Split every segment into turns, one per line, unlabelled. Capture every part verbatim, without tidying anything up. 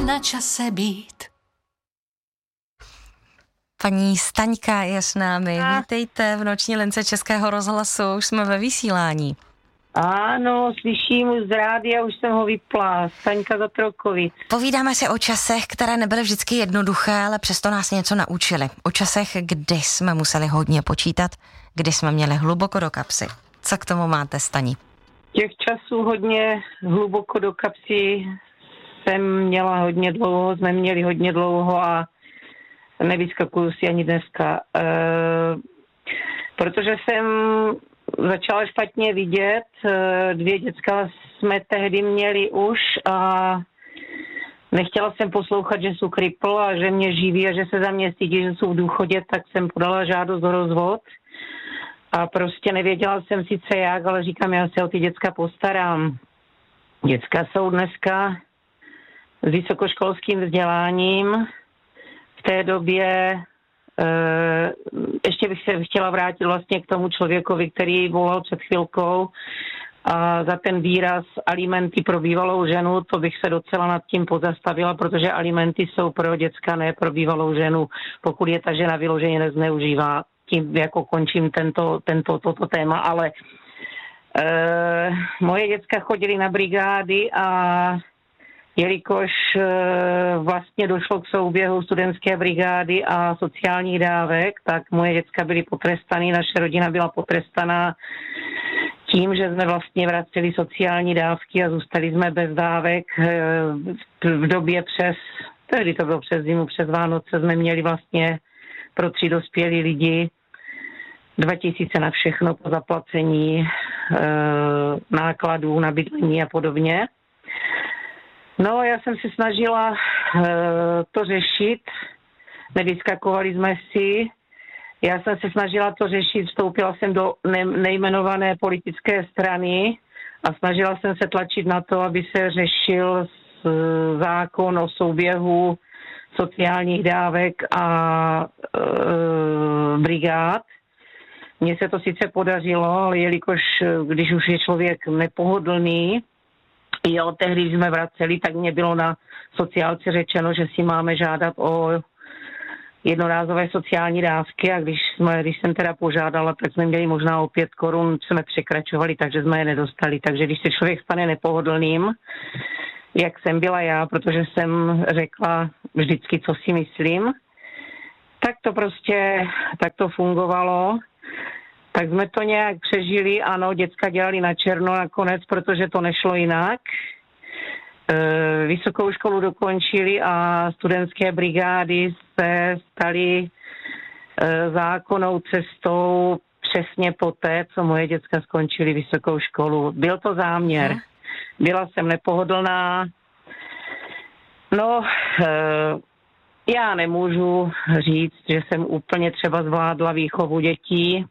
na čase být.
Paní Staňka je s námi. A... Vítejte v noční lince Českého rozhlasu. Už jsme ve vysílání.
Ano, slyším už z rádia, už jsem ho vypla. Staňka z Otrokovic.
Povídáme si o časech, které nebyly vždycky jednoduché, ale přesto nás něco naučily. O časech, kdy jsme museli hodně počítat, kdy jsme měli hluboko do kapsy. Co k tomu máte, Stani?
Těch časů hodně hluboko do kapsy jsem měla hodně dlouho, jsme měli hodně dlouho a nevyskakuju si ani dneska. E, protože jsem začala špatně vidět, e, dvě děcka jsme tehdy měli už a nechtěla jsem poslouchat, že jsou kripl a že mě živí a že se za mě stydí, že jsou v důchodě, tak jsem podala žádost o rozvod. A prostě nevěděla jsem sice jak, ale říkám, já se o ty děcka postarám. Děcka jsou dneska s vysokoškolským vzděláním. V té době e, ještě bych se chtěla vrátit vlastně k tomu člověkovi, který volal před chvilkou a za ten výraz alimenty pro bývalou ženu, to bych se docela nad tím pozastavila, protože alimenty jsou pro děcka, ne pro bývalou ženu, pokud je ta žena vyloženě nezneužívá. Tím jako končím tento, tento, toto téma, ale e, moje děcka chodily na brigády a jelikož e, vlastně došlo k souběhu studentské brigády a sociálních dávek, tak moje děcka byly potrestané, naše rodina byla potrestaná tím, že jsme vlastně vraceli sociální dávky a zůstali jsme bez dávek. E, v době přes, tehdy to bylo přes zimu, přes Vánoce jsme měli vlastně pro tři dospělí lidi dva tisíce na všechno po zaplacení e, nákladů na bydlení a podobně. No, já jsem se snažila e, to řešit, nevyskakovali jsme si, já jsem se snažila to řešit, vstoupila jsem do ne, nejmenované politické strany a snažila jsem se tlačit na to, aby se řešil s, zákon o souběhu sociálních dávek a e, brigád. Mně se to sice podařilo, ale jelikož, když už je člověk nepohodlný, jo, tehdy, když jsme vraceli, tak mě bylo na sociálce řečeno, že si máme žádat o jednorázové sociální dávky a když, jsme, když jsem teda požádala, tak jsme měli možná o pět korun, jsme překračovali, takže jsme je nedostali. Takže když se člověk stane nepohodlným, jak jsem byla já, protože jsem řekla vždycky, co si myslím, tak to prostě, tak to fungovalo. Tak jsme to nějak přežili, ano, děcka dělali na černo nakonec, protože to nešlo jinak. E, vysokou školu dokončili a studentské brigády se staly e, zákonnou cestou přesně poté, co moje děcka skončili vysokou školu. Byl to záměr. Byla jsem nepohodlná. No, e, já nemůžu říct, že jsem úplně třeba zvládla výchovu dětí.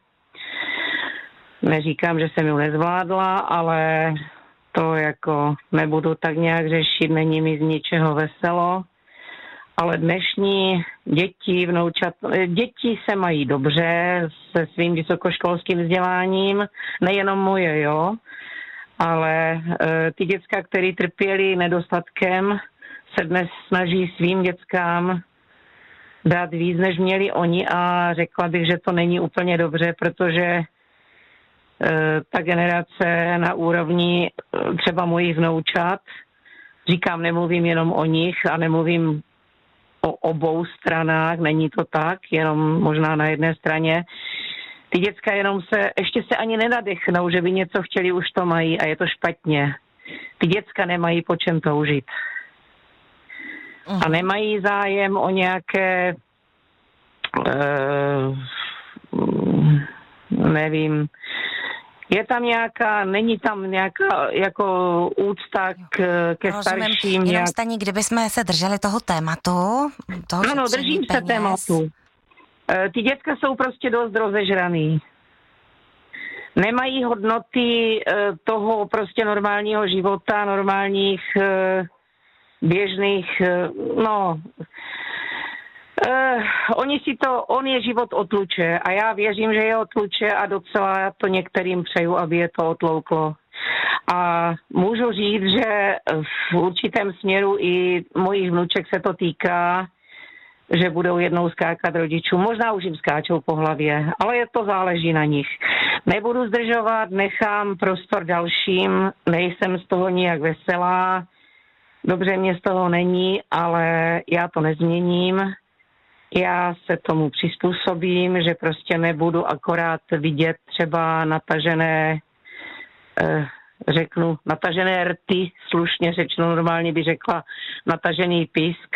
Neříkám, že jsem ji nezvládla, ale to jako nebudu tak nějak řešit, není mi z ničeho veselo. Ale dnešní děti, vnoučat, děti se mají dobře se svým vysokoškolským vzděláním, nejenom moje, jo, ale e, ty děcka, které trpěly nedostatkem, se dnes snaží svým dětskám dát víc, než měli oni a řekla bych, že to není úplně dobře, protože e, ta generace na úrovni e, třeba mojich vnoučat, říkám, nemluvím jenom o nich a nemluvím o obou stranách, není to tak, jenom možná na jedné straně. Ty děcka jenom se, ještě se ani nenadechnou, že by něco chtěli, už to mají a je to špatně. Ty děcka nemají po čem toužit. A nemají zájem o nějaké, uh, nevím, je tam nějaká, není tam nějaká jako úcta k, ke
Rozumím.
starším.
Jenom
nějak...
Staní, kdybychom se drželi toho tématu. Toho
ano, držím se tématu. Uh, ty děcka jsou prostě dost rozežraný. Nemají hodnoty uh, toho prostě normálního života, normálních uh, běžných, no, eh, oni si to, on je život otluče a já věřím, že je otluče a docela to některým přeju, aby je to otlouklo. A můžu říct, že v určitém směru i mojich vnuček se to týká, že budou jednou skákat rodičů. Možná už jim skáčou po hlavě, ale je to záleží na nich. Nebudu zdržovat, nechám prostor dalším, nejsem z toho nijak veselá, dobře mě z toho není, ale já to nezměním. Já se tomu přizpůsobím, že prostě nebudu akorát vidět třeba natažené, eh, řeknu, natažené rty, slušně řečeno, normálně by řekla natažený pisk.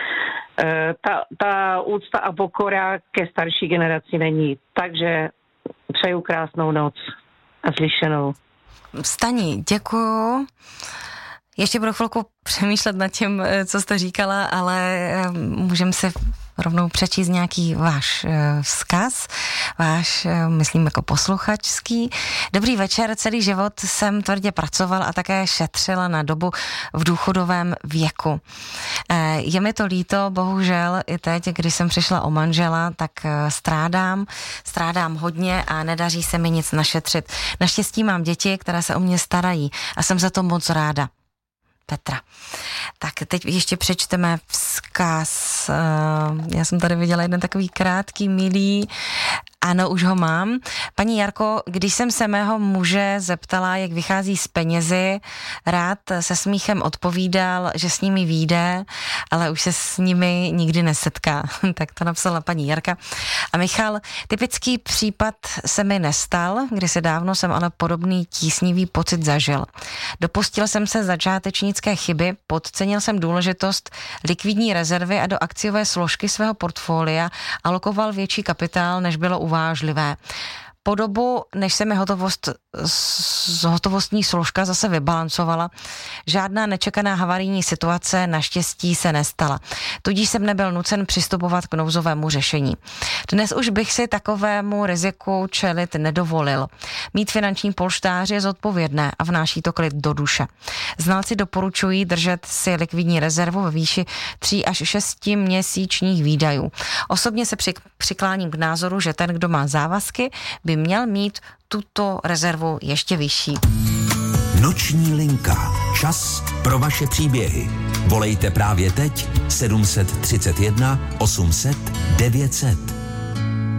Eh, ta, ta úcta a pokora ke starší generaci není. Takže přeju krásnou noc a slyšenou.
Stani, děkuju. Ještě budu chvilku přemýšlet nad tím, co jste říkala, ale můžeme si rovnou přečíst nějaký váš vzkaz, váš, myslím, jako posluchačský. Dobrý večer, celý život jsem tvrdě pracoval a také šetřila na dobu v důchodovém věku. Je mi to líto, bohužel i teď, když jsem přišla o manžela, tak strádám, strádám hodně a nedaří se mi nic našetřit. Naštěstí mám děti, které se o mě starají a jsem za to moc ráda. Petra. Tak teď ještě přečteme vzkaz. Já jsem tady viděla jeden takový krátký, milý. Ano, už ho mám. Paní Jarko, když jsem se mého muže zeptala, jak vychází z penězi, rád se smíchem odpovídal, že s nimi vyjde, ale už se s nimi nikdy nesetká. Tak to napsala paní Jarka. A Michal, typický případ se mi nestal, kdysi dávno jsem ale podobný tísnivý pocit zažil. Dopustil jsem se začátečnické chyby, podcenil jsem důležitost likvidní rezervy a do akciové složky svého portfolia alokoval větší kapitál, než bylo uvážlivé. Po dobu, než se mi hotovost, hotovostní složka zase vybalancovala, žádná nečekaná havarijní situace naštěstí se nestala. Tudíž jsem nebyl nucen přistupovat k nouzovému řešení. Dnes už bych si takovému riziku čelit nedovolil. Mít finanční polštář je zodpovědné a vnáší to klid do duše. Znalci doporučují držet si likvidní rezervu ve výši tří až šesti měsíčních výdajů. Osobně se přikláním k názoru, že ten, kdo má závazky, by měl mít tuto rezervu ještě vyšší.
Noční linka. Čas pro vaše příběhy. Volejte právě teď sedm set třicet jedna osm set devět set.